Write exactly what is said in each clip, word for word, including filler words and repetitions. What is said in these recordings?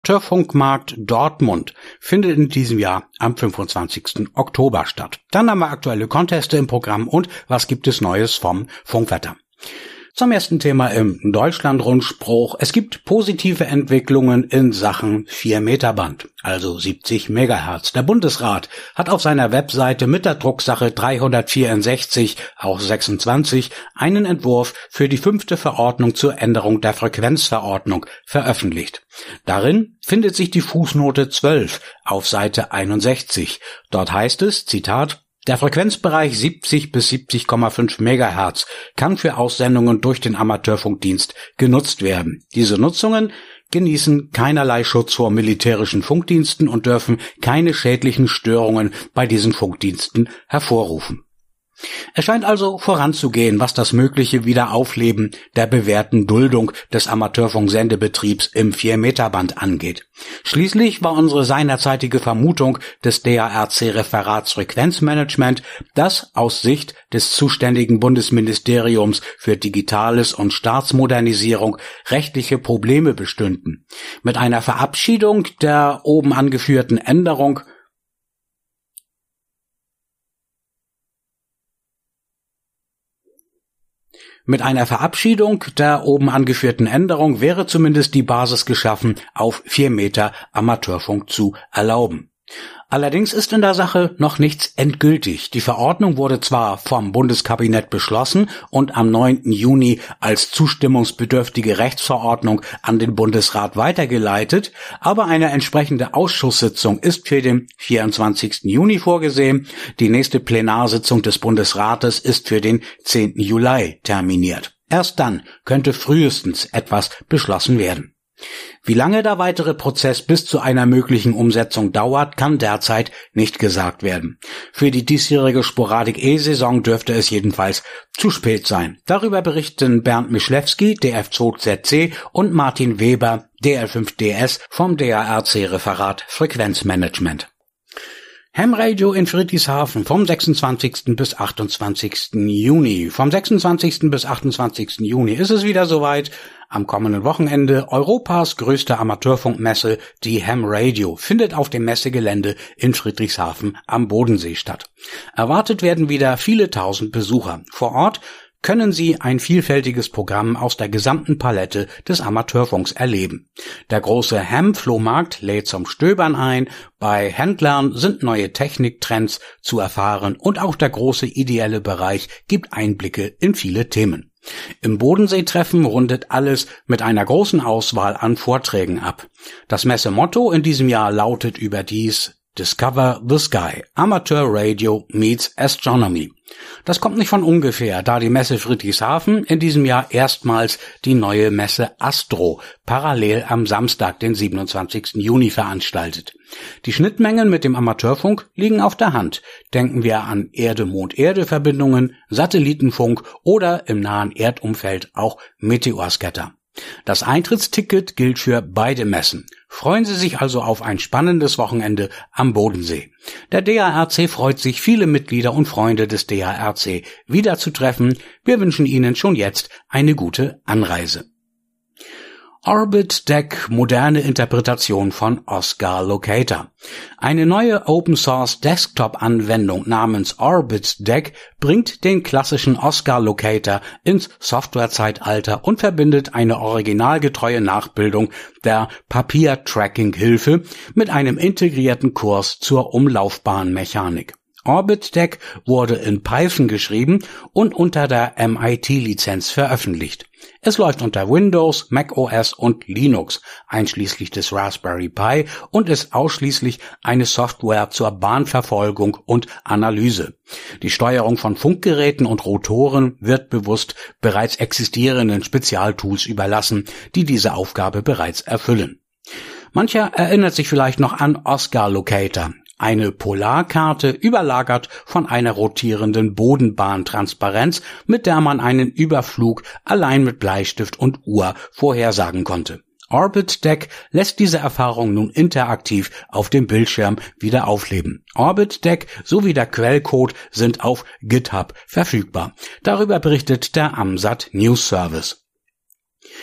Amateurfunkmarkt Dortmund findet in diesem Jahr am fünfundzwanzigsten Oktober statt. Dann haben wir aktuelle Conteste im Programm und was gibt es Neues vom Funkwetter. Zum ersten Thema im Deutschlandrundspruch. Es gibt positive Entwicklungen in Sachen vier Meter Band, also siebzig Megahertz. Der Bundesrat hat auf seiner Webseite mit der Drucksache dreihundertvierundsechzig, auch sechsundzwanzig, einen Entwurf für die fünfte Verordnung zur Änderung der Frequenzverordnung veröffentlicht. Darin findet sich die Fußnote zwölf auf Seite einundsechzig. Dort heißt es, Zitat, der Frequenzbereich siebzig bis siebzig Komma fünf Megahertz kann für Aussendungen durch den Amateurfunkdienst genutzt werden. Diese Nutzungen genießen keinerlei Schutz vor militärischen Funkdiensten und dürfen keine schädlichen Störungen bei diesen Funkdiensten hervorrufen. Es scheint also voranzugehen, was das mögliche Wiederaufleben der bewährten Duldung des Amateurfunksendebetriebs im vier Meter Band angeht. Schließlich war unsere seinerzeitige Vermutung des D A R C-Referats Frequenzmanagement, dass aus Sicht des zuständigen Bundesministeriums für Digitales und Staatsmodernisierung rechtliche Probleme bestünden. Mit einer Verabschiedung der oben angeführten Änderung Mit einer Verabschiedung der oben angeführten Änderung wäre zumindest die Basis geschaffen, auf vier Meter Amateurfunk zu erlauben. Allerdings ist in der Sache noch nichts endgültig. Die Verordnung wurde zwar vom Bundeskabinett beschlossen und am neunten Juni als zustimmungsbedürftige Rechtsverordnung an den Bundesrat weitergeleitet, aber eine entsprechende Ausschusssitzung ist für den vierundzwanzigsten Juni vorgesehen. Die nächste Plenarsitzung des Bundesrates ist für den zehnten Juli terminiert. Erst dann könnte frühestens etwas beschlossen werden. Wie lange der weitere Prozess bis zu einer möglichen Umsetzung dauert, kann derzeit nicht gesagt werden. Für die diesjährige Sporadik-E-Saison dürfte es jedenfalls zu spät sein. Darüber berichten Bernd Mischlewski, D F zwei Z C, und Martin Weber, D L fünf D S vom D A R C-Referat Frequenzmanagement. Ham Radio in Friedrichshafen vom sechsundzwanzigsten bis achtundzwanzigsten Juni. Vom sechsundzwanzigsten bis achtundzwanzigsten Juni ist es wieder soweit. Am kommenden Wochenende Europas größte Amateurfunkmesse, die Ham Radio, findet auf dem Messegelände in Friedrichshafen am Bodensee statt. Erwartet werden wieder viele tausend Besucher. Vor Ort können Sie ein vielfältiges Programm aus der gesamten Palette des Amateurfunks erleben. Der große Ham-Flohmarkt lädt zum Stöbern ein, bei Händlern sind neue Techniktrends zu erfahren und auch der große ideelle Bereich gibt Einblicke in viele Themen. Im Bodensee-Treffen rundet alles mit einer großen Auswahl an Vorträgen ab. Das Messemotto in diesem Jahr lautet überdies Discover the Sky, Amateur Radio meets Astronomy. Das kommt nicht von ungefähr, da die Messe Friedrichshafen in diesem Jahr erstmals die neue Messe Astro parallel am Samstag, den siebenundzwanzigsten Juni veranstaltet. Die Schnittmengen mit dem Amateurfunk liegen auf der Hand. Denken wir an Erde-Mond-Erde-Verbindungen, Satellitenfunk oder im nahen Erdumfeld auch Meteorscatter. Das Eintrittsticket gilt für beide Messen. Freuen Sie sich also auf ein spannendes Wochenende am Bodensee. Der D A R C freut sich, viele Mitglieder und Freunde des D A R C wiederzutreffen. Wir wünschen Ihnen schon jetzt eine gute Anreise. Orbit Deck, moderne Interpretation von Oscar Locator. Eine neue Open-Source-Desktop-Anwendung namens Orbit Deck bringt den klassischen Oscar Locator ins Softwarezeitalter und verbindet eine originalgetreue Nachbildung der Papier-Tracking-Hilfe mit einem integrierten Kurs zur Umlaufbahnmechanik. Orbit Deck wurde in Python geschrieben und unter der M I T-Lizenz veröffentlicht. Es läuft unter Windows, macOS und Linux, einschließlich des Raspberry Pi, und ist ausschließlich eine Software zur Bahnverfolgung und Analyse. Die Steuerung von Funkgeräten und Rotoren wird bewusst bereits existierenden Spezialtools überlassen, die diese Aufgabe bereits erfüllen. Mancher erinnert sich vielleicht noch an Oscar Locator. Eine Polarkarte überlagert von einer rotierenden Bodenbahntransparenz, mit der man einen Überflug allein mit Bleistift und Uhr vorhersagen konnte. Orbit Deck lässt diese Erfahrung nun interaktiv auf dem Bildschirm wieder aufleben. Orbit Deck sowie der Quellcode sind auf GitHub verfügbar. Darüber berichtet der Amsat News Service.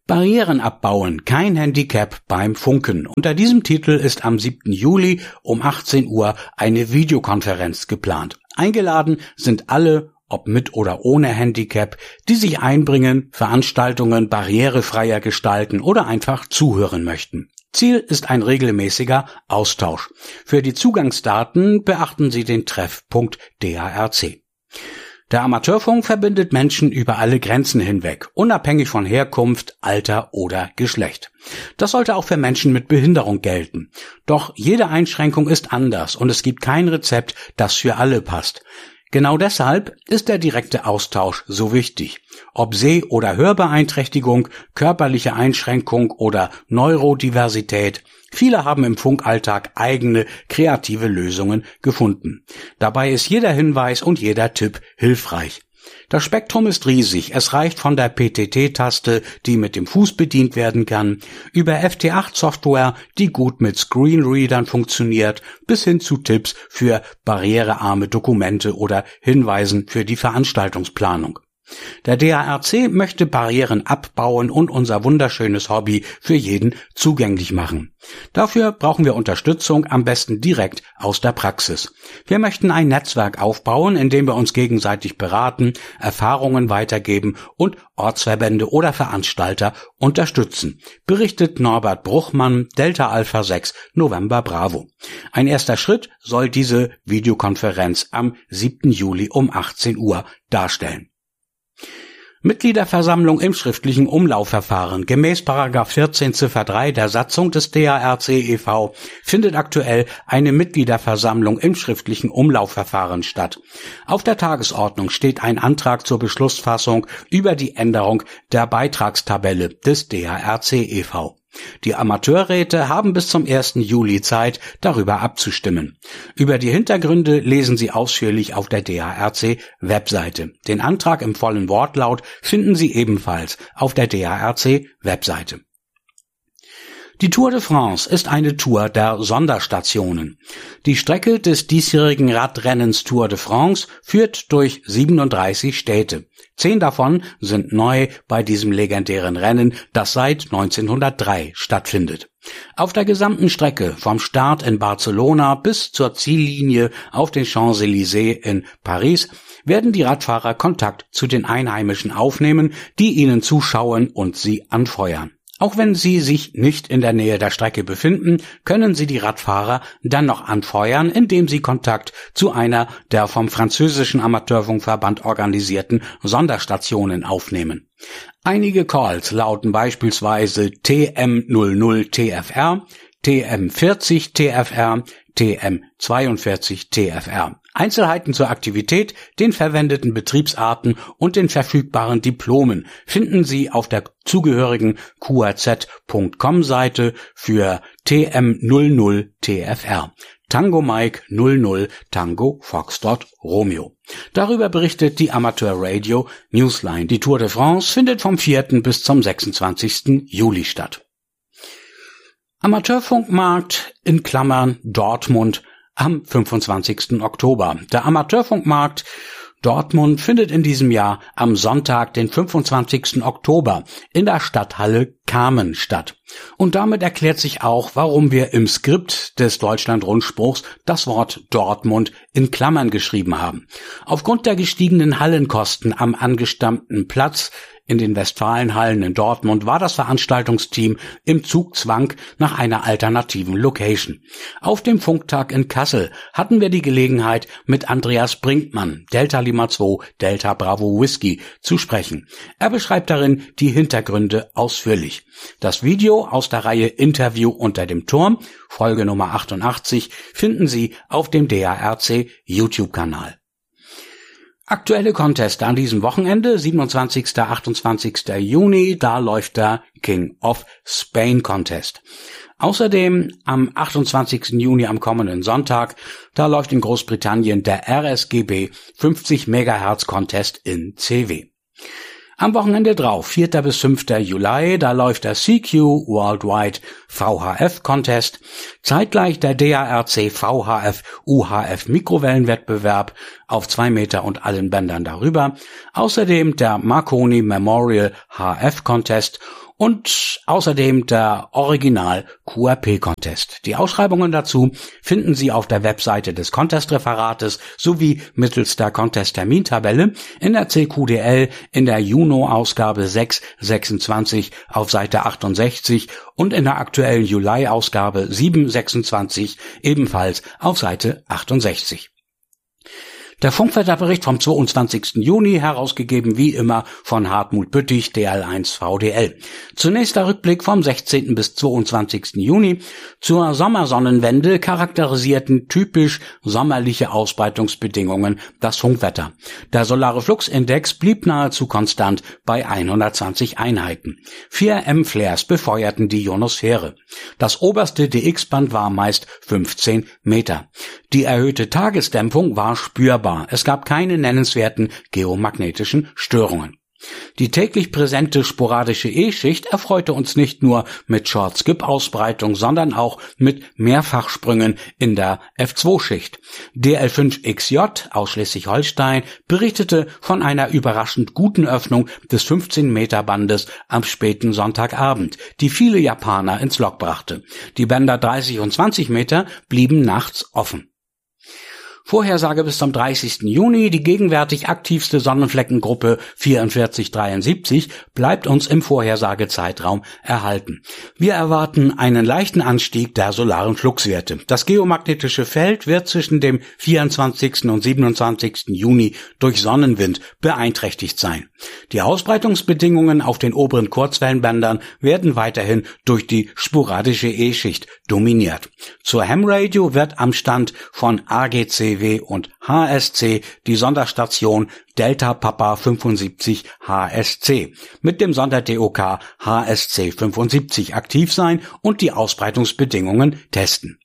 Barrieren abbauen, kein Handicap beim Funken. Unter diesem Titel ist am siebten Juli um achtzehn Uhr eine Videokonferenz geplant. Eingeladen sind alle, ob mit oder ohne Handicap, die sich einbringen, Veranstaltungen barrierefreier gestalten oder einfach zuhören möchten. Ziel ist ein regelmäßiger Austausch. Für die Zugangsdaten beachten Sie den Treffpunkt D A R C. Der Amateurfunk verbindet Menschen über alle Grenzen hinweg, unabhängig von Herkunft, Alter oder Geschlecht. Das sollte auch für Menschen mit Behinderung gelten. Doch jede Einschränkung ist anders und es gibt kein Rezept, das für alle passt. Genau deshalb ist der direkte Austausch so wichtig. Ob Seh- oder Hörbeeinträchtigung, körperliche Einschränkung oder Neurodiversität, viele haben im Funkalltag eigene kreative Lösungen gefunden. Dabei ist jeder Hinweis und jeder Tipp hilfreich. Das Spektrum ist riesig. Es reicht von der P T T-Taste, die mit dem Fuß bedient werden kann, über F T acht Software, die gut mit Screenreadern funktioniert, bis hin zu Tipps für barrierearme Dokumente oder Hinweisen für die Veranstaltungsplanung. Der D A R C möchte Barrieren abbauen und unser wunderschönes Hobby für jeden zugänglich machen. Dafür brauchen wir Unterstützung, am besten direkt aus der Praxis. Wir möchten ein Netzwerk aufbauen, in dem wir uns gegenseitig beraten, Erfahrungen weitergeben und Ortsverbände oder Veranstalter unterstützen, berichtet Norbert Bruchmann, Delta Alpha sechs, November Bravo. Ein erster Schritt soll diese Videokonferenz am siebten Juli um achtzehn Uhr darstellen. Mitgliederversammlung im schriftlichen Umlaufverfahren. Gemäß Paragraph vierzehn Ziffer drei der Satzung des D A R C e V findet aktuell eine Mitgliederversammlung im schriftlichen Umlaufverfahren statt. Auf der Tagesordnung steht ein Antrag zur Beschlussfassung über die Änderung der Beitragstabelle des D A R C e V. Die Amateurräte haben bis zum ersten Juli Zeit, darüber abzustimmen. Über die Hintergründe lesen Sie ausführlich auf der D A R C-Webseite. Den Antrag im vollen Wortlaut finden Sie ebenfalls auf der D A R C-Webseite. Die Tour de France ist eine Tour der Sonderstationen. Die Strecke des diesjährigen Radrennens Tour de France führt durch siebenunddreißig Städte. Zehn davon sind neu bei diesem legendären Rennen, das seit neunzehnhundertdrei stattfindet. Auf der gesamten Strecke vom Start in Barcelona bis zur Ziellinie auf den Champs-Élysées in Paris werden die Radfahrer Kontakt zu den Einheimischen aufnehmen, die ihnen zuschauen und sie anfeuern. Auch wenn sie sich nicht in der Nähe der Strecke befinden, können sie die Radfahrer dann noch anfeuern, indem sie Kontakt zu einer der vom französischen Amateurfunkverband organisierten Sonderstationen aufnehmen. Einige Calls lauten beispielsweise T M null null T F R, T M vierzig T F R, T M zweiundvierzig T F R. Einzelheiten zur Aktivität, den verwendeten Betriebsarten und den verfügbaren Diplomen finden Sie auf der zugehörigen Q R Z Punkt com Seite für T M null null T F R. Tango Mike null null Tango Foxtrot Romeo. Darüber berichtet die Amateur Radio Newsline. Die Tour de France findet vom vierten bis zum sechsundzwanzigsten Juli statt. Amateurfunkmarkt in Klammern Dortmund am fünfundzwanzigsten Oktober. Der Amateurfunkmarkt Dortmund findet in diesem Jahr am Sonntag, den fünfundzwanzigsten Oktober in der Stadthalle Kamen statt. Und damit erklärt sich auch, warum wir im Skript des Deutschland-Rundspruchs das Wort Dortmund in Klammern geschrieben haben. Aufgrund der gestiegenen Hallenkosten am angestammten Platz in den Westfalenhallen in Dortmund war das Veranstaltungsteam im Zugzwang nach einer alternativen Location. Auf dem Funktag in Kassel hatten wir die Gelegenheit, mit Andreas Brinkmann, Delta Lima zwei, Delta Bravo Whisky, zu sprechen. Er beschreibt darin die Hintergründe ausführlich. Das Video aus der Reihe Interview unter dem Turm, Folge Nummer achtundachtzig, finden Sie auf dem D A R C YouTube-Kanal. Aktuelle Contest an diesem Wochenende, siebenundzwanzigsten bis achtundzwanzigsten Juni, da läuft der King of Spain Contest. Außerdem am achtundzwanzigsten Juni am kommenden Sonntag, da läuft in Großbritannien der R S G B fünfzig Megahertz Contest in C W. Am Wochenende drauf, vierten bis fünften Juli, da läuft der C Q Worldwide V H F Contest, zeitgleich der D A R C V H F U H F Mikrowellenwettbewerb auf zwei Meter und allen Bändern darüber, außerdem der Marconi Memorial H F Contest und außerdem der Original Q R P-Contest. Die Ausschreibungen dazu finden Sie auf der Webseite des Contest-Referates sowie mittels der Contest-Termintabelle in der C Q D L in der Juno-Ausgabe sechs sechsundzwanzig auf Seite achtundsechzig und in der aktuellen Juli-Ausgabe sieben sechsundzwanzig ebenfalls auf Seite achtundsechzig. Der Funkwetterbericht vom zweiundzwanzigsten Juni, herausgegeben wie immer von Hartmut Büttig, D L eins V D L. Zunächst der Rückblick vom sechzehnten bis zweiundzwanzigsten Juni. Zur Sommersonnenwende charakterisierten typisch sommerliche Ausbreitungsbedingungen das Funkwetter. Der solare Fluxindex blieb nahezu konstant bei hundertzwanzig Einheiten. vier M-Flares befeuerten die Ionosphäre. Das oberste D X-Band war meist fünfzehn Meter. Die erhöhte Tagesdämpfung war spürbar. Es gab keine nennenswerten geomagnetischen Störungen. Die täglich präsente sporadische E-Schicht erfreute uns nicht nur mit Short-Skip-Ausbreitung, sondern auch mit Mehrfachsprüngen in der F zwei Schicht. D L fünf X J aus Schleswig-Holstein berichtete von einer überraschend guten Öffnung des fünfzehn Meter Bandes am späten Sonntagabend, die viele Japaner ins Lok brachte. Die Bänder dreißig und zwanzig Meter blieben nachts offen. Vorhersage bis zum dreißigsten Juni. Die gegenwärtig aktivste Sonnenfleckengruppe vierundvierzig dreiundsiebzig bleibt uns im Vorhersagezeitraum erhalten. Wir erwarten einen leichten Anstieg der solaren Fluxwerte. Das geomagnetische Feld wird zwischen dem vierundzwanzigsten und siebenundzwanzigsten Juni durch Sonnenwind beeinträchtigt sein. Die Ausbreitungsbedingungen auf den oberen Kurzwellenbändern werden weiterhin durch die sporadische E-Schicht dominiert. Zur Ham-Radio wird am Stand von A G C W und H S C die Sonderstation Delta Papa fünfundsiebzig H S C mit dem Sonder-D O K H S C fünfundsiebzig aktiv sein und die Ausbreitungsbedingungen testen.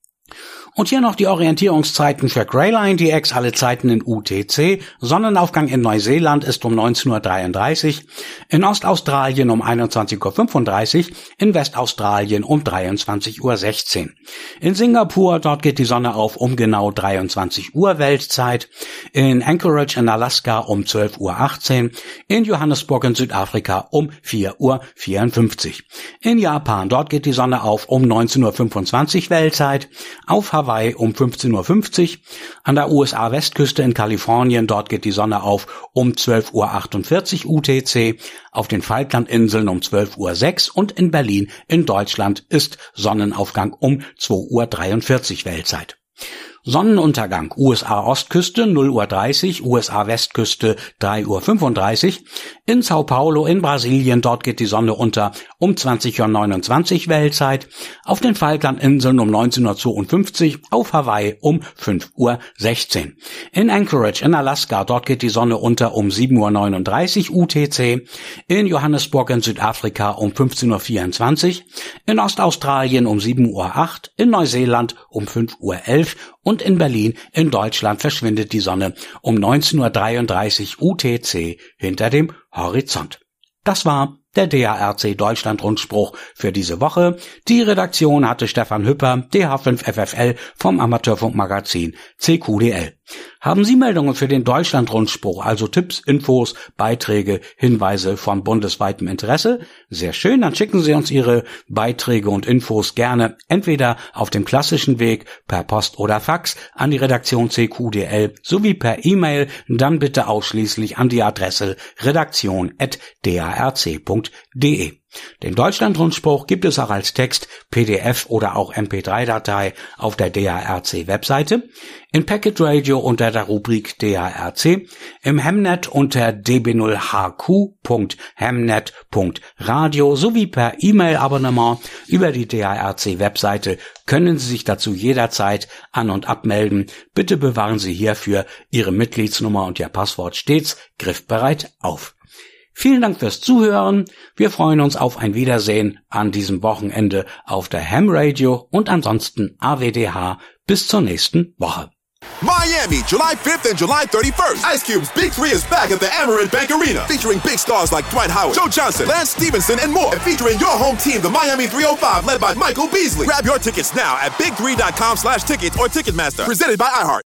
Und hier noch die Orientierungszeiten für Greyline D X, alle Zeiten in U T C. Sonnenaufgang in Neuseeland ist um neunzehn Uhr dreiunddreißig, in Ostaustralien um einundzwanzig Uhr fünfunddreißig, in Westaustralien um dreiundzwanzig Uhr sechzehn. In Singapur, dort geht die Sonne auf um genau dreiundzwanzig Uhr Weltzeit, in Anchorage in Alaska um zwölf Uhr achtzehn, in Johannesburg in Südafrika um vier Uhr vierundfünfzig. In Japan, dort geht die Sonne auf um neunzehn Uhr fünfundzwanzig Weltzeit, auf Hawaii um fünfzehn Uhr fünfzig, an der U S A-Westküste in Kalifornien, dort geht die Sonne auf um zwölf Uhr achtundvierzig U T C, auf den Falklandinseln um zwölf Uhr sechs und in Berlin in Deutschland ist Sonnenaufgang um zwei Uhr dreiundvierzig Weltzeit. Sonnenuntergang U S A-Ostküste null Uhr dreißig, U S A-Westküste drei Uhr fünfunddreißig. In Sao Paulo in Brasilien, dort geht die Sonne unter um zwanzig Uhr neunundzwanzig Weltzeit. Auf den Falklandinseln um neunzehn Uhr zweiundfünfzig, auf Hawaii um fünf Uhr sechzehn. In Anchorage in Alaska, dort geht die Sonne unter um sieben Uhr neununddreißig U T C. In Johannesburg in Südafrika um fünfzehn Uhr vierundzwanzig. In Ostaustralien um sieben Uhr acht. In Neuseeland um fünf Uhr elf. Und in Berlin in Deutschland verschwindet die Sonne um neunzehn Uhr dreiunddreißig U T C hinter dem Horizont. Das war der D A R C Deutschland-Rundspruch für diese Woche. Die Redaktion hatte Stefan Hüpper, D H fünf F F L vom Amateurfunkmagazin C Q D L. Haben Sie Meldungen für den Deutschland-Rundspruch, also Tipps, Infos, Beiträge, Hinweise von bundesweitem Interesse? Sehr schön, dann schicken Sie uns Ihre Beiträge und Infos gerne entweder auf dem klassischen Weg per Post oder Fax an die Redaktion C Q D L sowie per E-Mail, dann bitte ausschließlich an die Adresse redaktion at d a r c punkt d e. Den Deutschland-Rundspruch gibt es auch als Text, P D F oder auch M P drei Datei auf der D A R C-Webseite, in Packet Radio unter der Rubrik D A R C, im Hemnet unter d b null h q punkt hemnet punkt radio sowie per E-Mail-Abonnement über die D A R C-Webseite können Sie sich dazu jederzeit an- und abmelden. Bitte bewahren Sie hierfür Ihre Mitgliedsnummer und Ihr Passwort stets griffbereit auf. Vielen Dank fürs Zuhören. Wir freuen uns auf ein Wiedersehen an diesem Wochenende auf der Ham Radio und ansonsten A W D H bis zur nächsten Woche. Miami, July fifth and July thirty-first. Ice Cube's Big Three is back at the Amerant Bank Arena, featuring big stars like Dwight Howard, Joe Johnson, Lance Stevenson, and more. And featuring your home team, the Miami three oh five, led by Michael Beasley. Grab your tickets now at big three dot com slash tickets or Ticketmaster. Presented by iHeart.